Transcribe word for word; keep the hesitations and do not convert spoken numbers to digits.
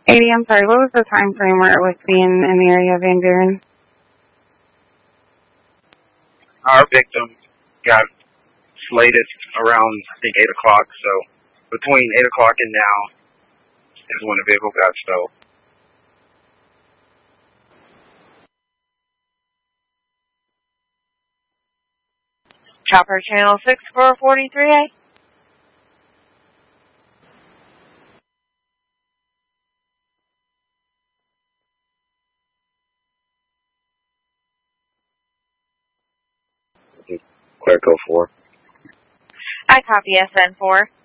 eighty, I'm sorry, what was the time frame where it was seen in the area of Van Buren? Our victim got slated around, I think, eight o'clock, so between eight o'clock and now is when the vehicle got stowed. Chopper Channel six four forty-three A. Clear code four. I copy S N four.